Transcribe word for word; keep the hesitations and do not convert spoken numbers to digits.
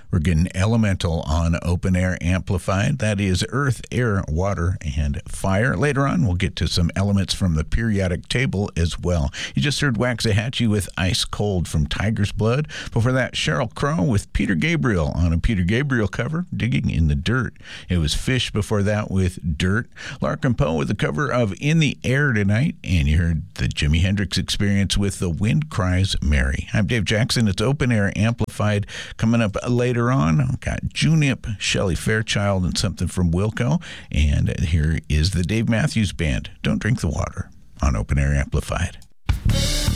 We're getting Elemental on Open Air Amplified. That is Earth, Air, Water, and Fire. Later on, we'll get to some elements from the periodic table as well. You just heard Waxahachie with Ice Cold from Tiger's Blood. Before that, Sheryl Crow with Peter Gabriel on a Peter Gabriel cover, Digging in the Dirt. It was Fish before that with Dirt. Larkin Poe with the cover of In the Air Tonight. And you heard the Jimi Hendrix Experience with The Wind Cries Mary. I'm Dave Jackson. It's Open Air Amplified. Coming up later on, I've got Junip, Shelley Fairchild, and something from Wilco. And here is the Dave Matthews Band, Don't Drink the Water, on Open Air Amplified.